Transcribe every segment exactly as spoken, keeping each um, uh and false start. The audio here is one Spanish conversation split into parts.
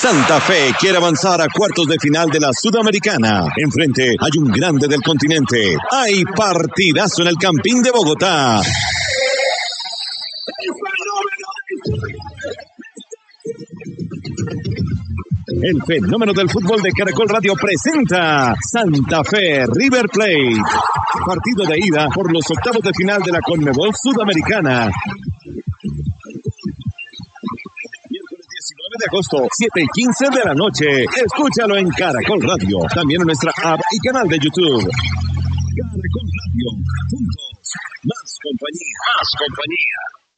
Santa Fe quiere avanzar a cuartos de final de la Sudamericana. Enfrente hay un grande del continente. Hay partidazo en el Campín de Bogotá. El fenómeno del fútbol de Caracol Radio presenta Santa Fe River Plate. Partido de ida por los octavos de final de la Conmebol Sudamericana. Miércoles diecinueve de agosto, siete y quince de la noche. Escúchalo en Caracol Radio. También en nuestra app y canal de YouTube. Caracol Radio. Juntos. Más compañía. Más compañía.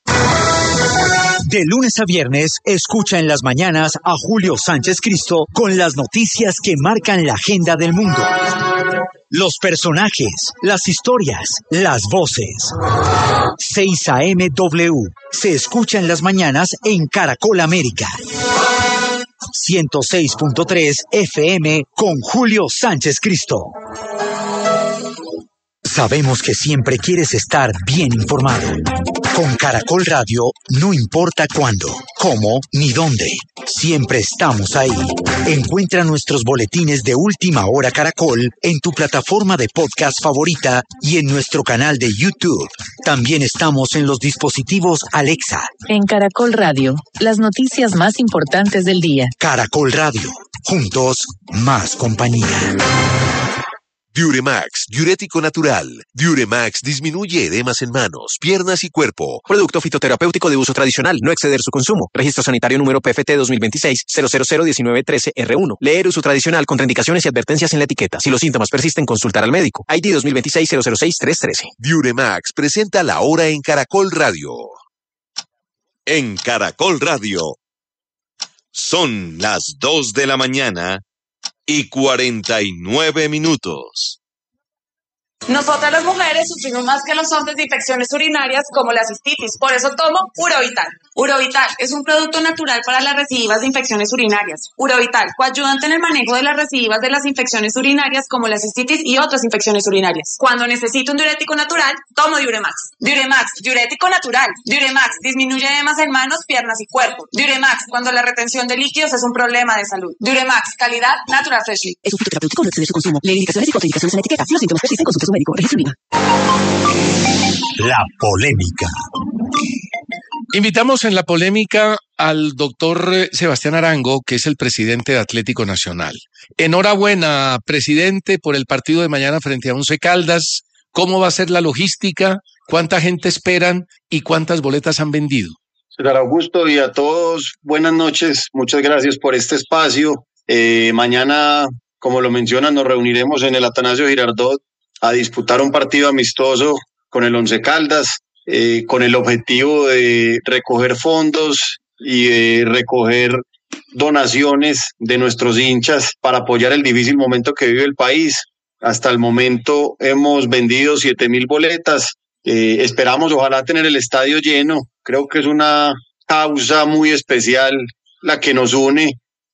De lunes a viernes, escucha en las mañanas a Julio Sánchez Cristo con las noticias que marcan la agenda del mundo. Los personajes, las historias, las voces. seis A M W se escucha en las mañanas en Caracol América. ciento seis punto tres F M con Julio Sánchez Cristo. Sabemos que siempre quieres estar bien informado. Con Caracol Radio, no importa cuándo, cómo ni dónde, siempre estamos ahí. Encuentra nuestros boletines de Última Hora Caracol en tu plataforma de podcast favorita y en nuestro canal de YouTube. También estamos en los dispositivos Alexa. En Caracol Radio, las noticias más importantes del día. Caracol Radio, juntos, más compañía. Diuremax, diurético natural. Diuremax disminuye edemas en manos, piernas y cuerpo. Producto fitoterapéutico de uso tradicional, no exceder su consumo. Registro sanitario número P F T dos mil veintiséis cero cero cero diecinueve trece R uno. Leer uso tradicional, contraindicaciones y advertencias en la etiqueta. Si los síntomas persisten, consultar al médico. I D dos mil veintiséis cero cero seis tres trece. Diuremax presenta la hora en Caracol Radio. En Caracol Radio. Son las dos de la mañana y cuarenta y nueve minutos. Nosotras las mujeres sufrimos más que los hombres de infecciones urinarias como la cistitis, por eso tomo Urovital. Urovital es un producto natural para las recidivas de infecciones urinarias. Urovital, coayudante en el manejo de las recidivas de las infecciones urinarias como la cistitis y otras infecciones urinarias. Cuando necesito un diurético natural, tomo Diuremax. Diuremax, diurético natural. Diuremax disminuye edemas en manos, piernas y cuerpo. Diuremax, cuando la retención de líquidos es un problema de salud. Diuremax, calidad Natural Freshly. Es un fitoterapéutico, no exceder su consumo. Lee indicaciones y contraindicaciones en la etiqueta. Si los síntomas persisten, consulte a su médico. Registro INVIMA. La polémica. Invitamos en la polémica al doctor Sebastián Arango, que es el presidente de Atlético Nacional. Enhorabuena, presidente, por el partido de mañana frente a Once Caldas. ¿Cómo va a ser la logística? ¿Cuánta gente esperan? ¿Y cuántas boletas han vendido? Señor Augusto y a todos, buenas noches. Muchas gracias por este espacio. Eh, mañana, como lo mencionan, nos reuniremos en el Atanasio Girardot a disputar un partido amistoso con el Once Caldas, eh, con el objetivo de recoger fondos y de recoger donaciones de nuestros hinchas para apoyar el difícil momento que vive el país. Hasta el momento hemos vendido siete mil boletas. Eh, esperamos, ojalá, tener el estadio lleno. Creo que es una causa muy especial la que nos une.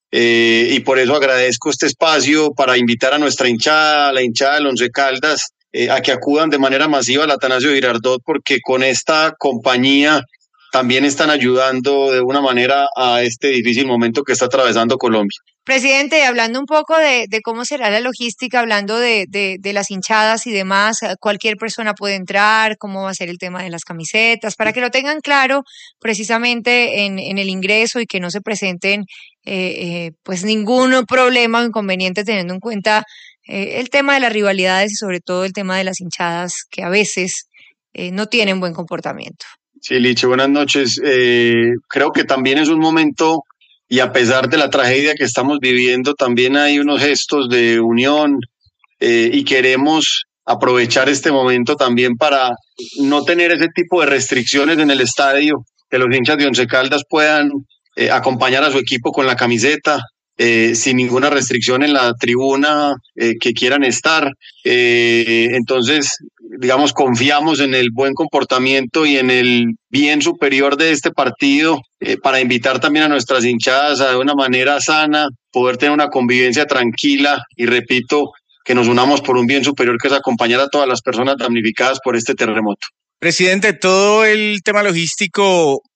Eh, y por eso agradezco este espacio para invitar a nuestra hinchada, a la hinchada del Once Caldas, eh, a que acudan de manera masiva al Atanasio Girardot, porque con esta compañía también están ayudando de una manera a este difícil momento que está atravesando Colombia. Presidente, hablando un poco de, de cómo será la logística, hablando de, de, de las hinchadas y demás, cualquier persona puede entrar, cómo va a ser el tema de las camisetas, para que lo tengan claro precisamente en, en el ingreso y que no se presenten eh, eh, pues ningún problema o inconveniente, teniendo en cuenta eh, el tema de las rivalidades y sobre todo el tema de las hinchadas que a veces eh, no tienen buen comportamiento. Sí, Liche, buenas noches. Eh, creo que también es un momento, y a pesar de la tragedia que estamos viviendo, también hay unos gestos de unión eh, y queremos aprovechar este momento también para no tener ese tipo de restricciones en el estadio, que los hinchas de Once Caldas puedan eh, acompañar a su equipo con la camiseta, eh, sin ninguna restricción en la tribuna eh, que quieran estar. Eh, entonces, digamos, confiamos en el buen comportamiento y en el bien superior de este partido eh, para invitar también a nuestras hinchadas a de una manera sana, poder tener una convivencia tranquila y, repito, que nos unamos por un bien superior que es acompañar a todas las personas damnificadas por este terremoto. Presidente, todo el tema logístico